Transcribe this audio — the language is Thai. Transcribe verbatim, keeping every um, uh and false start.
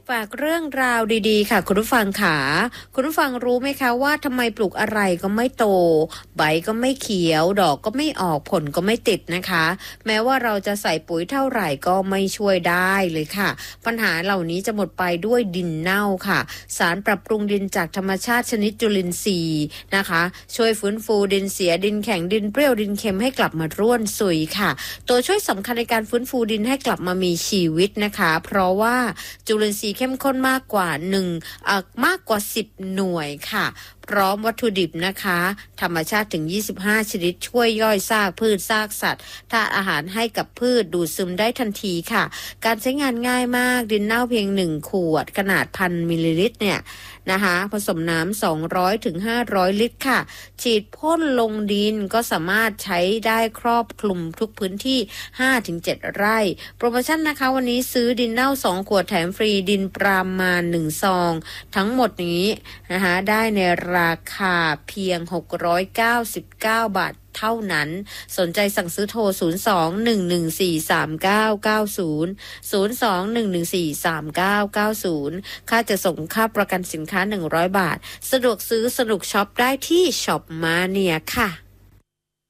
ฝากเรื่องราวดีๆค่ะคุณผู้ฟังค่ะคุณผู้ฟังรู้ไหมคะว่าทำไมปลูกอะไรก็ไม่โตใบก็ไม่เขียวดอกก็ไม่ออกผลก็ไม่ติดนะคะแม้ว่าเราจะใส่ปุ๋ยเท่าไหร่ก็ไม่ช่วยได้เลยค่ะปัญหาเหล่านี้จะหมดไปด้วยดินเน่าค่ะสารปรับปรุงดินจากธรรมชาติชนิดจุลินทรีย์นะคะช่วยฟื้นฟูดินเสียดินแข็งดินเปรี้ยวดินเค็มให้กลับมาร่วนซุยค่ะตัวช่วยสำคัญในการฟื้นฟูดินให้กลับมามีชีวิตนะคะเพราะว่าจุลินทรีย์เข้มข้นมากกว่าหนึ่งเอ่อมากกว่าสิบหน่วยค่ะพร้อมวัตถุดิบนะคะธรรมชาติถึงยี่สิบห้าชนิดช่วยย่อยซากพืชซากสัตว์ธาตุอาหารให้กับพืชดูดซึมได้ทันทีค่ะการใช้งานง่ายมากดินเน่าเพียงหนึ่งขวดขนาดพันมิลลิลิตรเนี่ยนะคะผสมน้ำสองร้อยถึงห้าร้อยลิตรค่ะฉีดพ่นลงดินก็สามารถใช้ได้ครอบคลุมทุกพื้นที่ ห้าถึงเจ็ด ไร่โปรโมชั่นนะคะวันนี้ซื้อดินเน่าสองขวดแถมฟรีดินปรามาณหนึ่งซองทั้งหมดนี้นะคะได้ในราคาเพียงหกร้อยเก้าสิบเก้าบาทเท่านั้นสนใจสั่งซื้อโทรศูนย์ สอง หนึ่ง หนึ่ง สี่ สาม เก้า เก้า ศูนย์ ศูนย์ สอง หนึ่ง หนึ่ง สี่ สาม เก้า เก้า ศูนย์ค่าจะส่งค่าประกันสินค้าหนึ่งร้อยบาทสะดวกซื้อสนุกช็อปได้ที่ช็อปมาเนียค่ะ